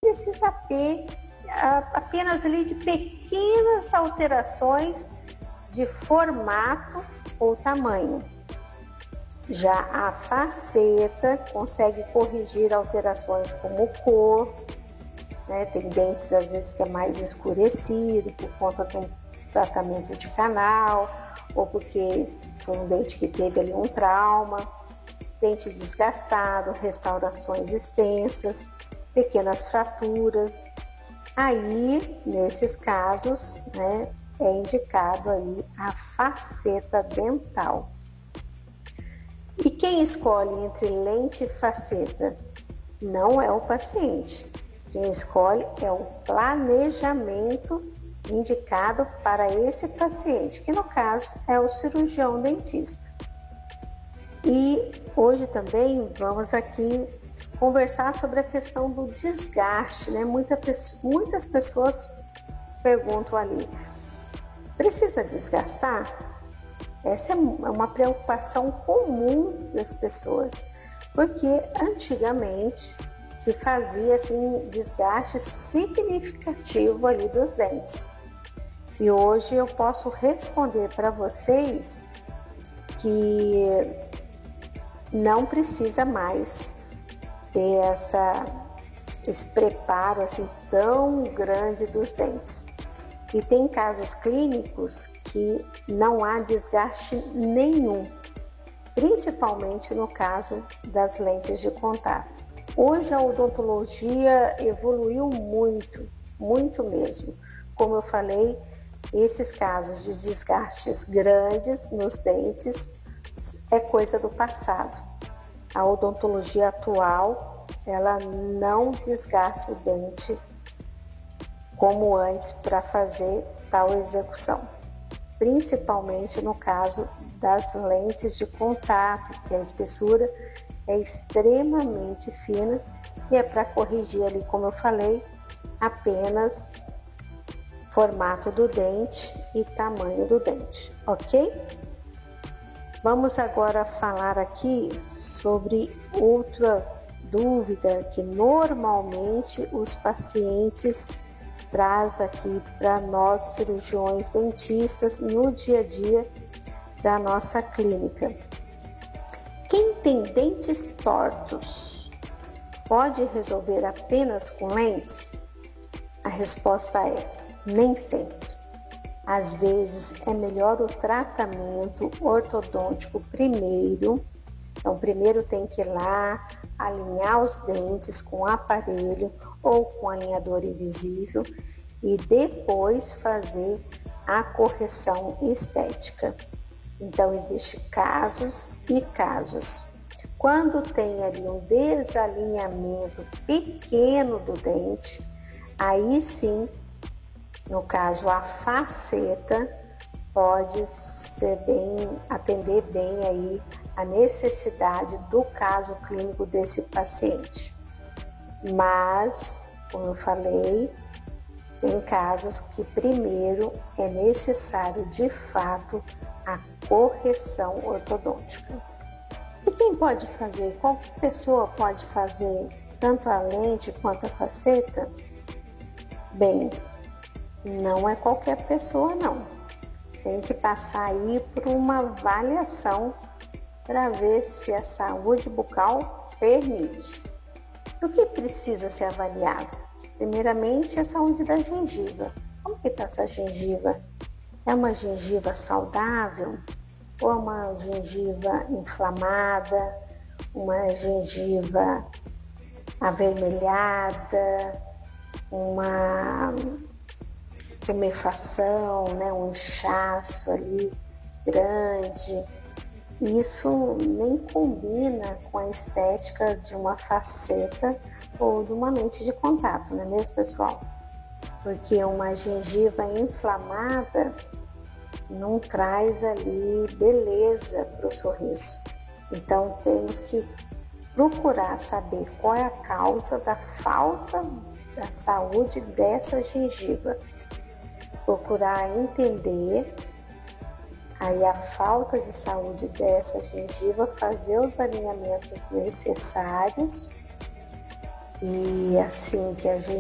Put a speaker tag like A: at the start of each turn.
A: precisa ter apenas ali de pequenas alterações de formato ou tamanho. Já a faceta consegue corrigir alterações como cor, né? Tem dentes às vezes que é mais escurecido por conta de um tratamento de canal ou porque foi um dente que teve ali um trauma, dente desgastado, restaurações extensas, pequenas fraturas. Aí, nesses casos, né, é indicado aí a faceta dental. E quem escolhe entre lente e faceta? Não é o paciente. Quem escolhe é o planejamento indicado para esse paciente, que no caso é o cirurgião dentista. E hoje também vamos aqui conversar sobre a questão do desgaste, né? Muitas pessoas perguntam ali, precisa desgastar? Essa é uma preocupação comum das pessoas, porque antigamente se fazia assim desgaste significativo ali dos dentes. E hoje eu posso responder para vocês que não precisa mais ter esse preparo assim tão grande dos dentes. E tem casos clínicos que não há desgaste nenhum, principalmente no caso das lentes de contato. Hoje a odontologia evoluiu muito, muito mesmo. Como eu falei, esses casos de desgastes grandes nos dentes é coisa do passado. A odontologia atual, ela não desgasta o dente como antes para fazer tal execução, principalmente no caso das lentes de contato, que a espessura é extremamente fina e é para corrigir ali, como eu falei, apenas formato do dente e tamanho do dente, ok? Vamos agora falar aqui sobre outra dúvida que normalmente os pacientes trazem aqui para nós cirurgiões dentistas no dia a dia da nossa clínica. Quem tem dentes tortos pode resolver apenas com lentes? A resposta é nem sempre. Às vezes é melhor o tratamento ortodôntico primeiro. Então, primeiro tem que ir lá alinhar os dentes com aparelho ou com alinhador invisível e depois fazer a correção estética. Então, existem casos e casos. Quando tem ali um desalinhamento pequeno do dente, aí sim, no caso a faceta, pode atender bem aí a necessidade do caso clínico desse paciente. Mas, como eu falei, tem casos que primeiro é necessário de fato a correção ortodôntica. E quem pode fazer? Qualquer pessoa pode fazer tanto a lente quanto a faceta? Bem, não é qualquer pessoa não. Tem que passar aí por uma avaliação para ver se a saúde bucal permite. O que precisa ser avaliado? Primeiramente, a saúde da gengiva. Como que está essa gengiva? É uma gengiva saudável? Ou é uma gengiva inflamada? Uma gengiva avermelhada? Uma tumefação, né? Um inchaço ali grande? Isso nem combina com a estética de uma faceta ou de uma lente de contato, não é mesmo, pessoal? Porque uma gengiva inflamada não traz ali beleza para o sorriso. Então temos que procurar saber qual é a causa da falta da saúde dessa gengiva. Procurar entender aí a falta de saúde dessa gengiva, fazer os alinhamentos necessários e assim que a gengiva